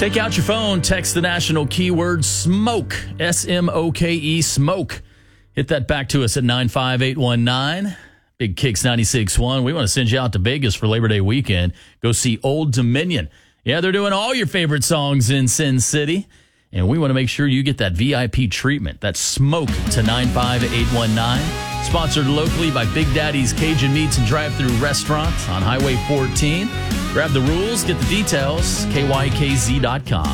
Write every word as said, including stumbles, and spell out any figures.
Take out your phone, text the national keyword SMOKE, S M O K E, SMOKE. Hit that back to us at nine five eight one nine. Big Kicks ninety-six point one. We want to send you out to Vegas for Labor Day weekend. Go see Old Dominion. Yeah, they're doing all your favorite songs in Sin City. And we want to make sure you get that V I P treatment. That's SMOKE to nine five eight one nine. Sponsored locally by Big Daddy's Cajun Meats and Drive-Thru Restaurant on Highway fourteen. Grab the rules, get the details, K Y K Z dot com.